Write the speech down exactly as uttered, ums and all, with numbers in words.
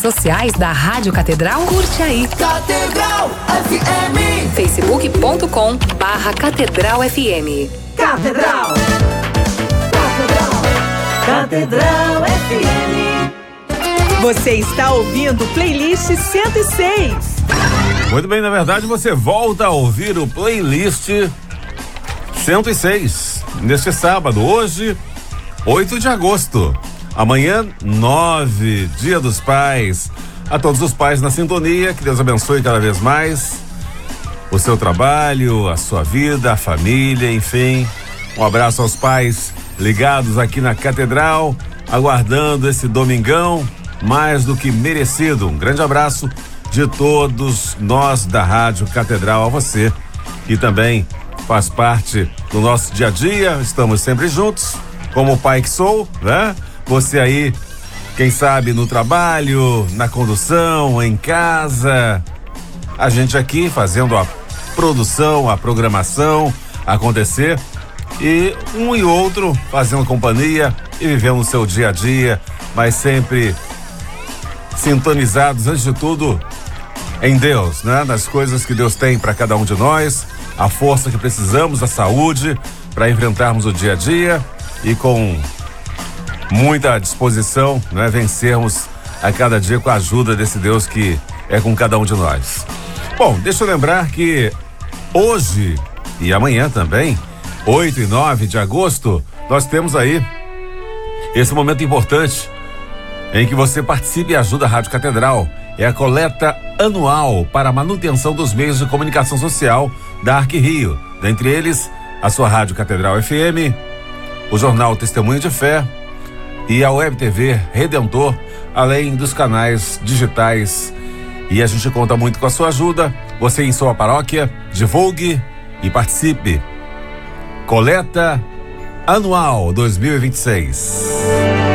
Sociais da Rádio Catedral, curte aí. Catedral F M. facebook ponto com barra Catedral F M. Catedral. Catedral. Catedral F M. Você está ouvindo Playlist cento e seis. Muito bem, na verdade você volta a ouvir o Playlist cento e seis neste sábado, hoje, oito de agosto. Amanhã, nove, Dia dos Pais. A todos os pais na sintonia, que Deus abençoe cada vez mais o seu trabalho, a sua vida, a família, enfim. Um abraço aos pais ligados aqui na Catedral, aguardando esse domingão mais do que merecido. Um grande abraço de todos nós da Rádio Catedral a você, que também faz parte do nosso dia a dia. Estamos sempre juntos, como o pai que sou, né? Você aí, quem sabe no trabalho, na condução, em casa, a gente aqui fazendo a produção, a programação acontecer e um e outro fazendo companhia e vivendo o seu dia a dia, mas sempre sintonizados, antes de tudo, em Deus, né? Nas coisas que Deus tem para cada um de nós, a força que precisamos, a saúde para enfrentarmos o dia a dia e com muita disposição, né? Vencermos a cada dia com a ajuda desse Deus que é com cada um de nós. Bom, deixa eu lembrar que hoje e amanhã também, oito e nove de agosto, nós temos aí esse momento importante em que você participe e ajuda a Rádio Catedral. É a coleta anual para a manutenção dos meios de comunicação social da Arquirio, dentre eles a sua Rádio Catedral F M, o jornal Testemunho de Fé e a Web T V Redentor, além dos canais digitais. E a gente conta muito com a sua ajuda. Você em sua paróquia, divulgue e participe. Coleta Anual dois mil e vinte e seis.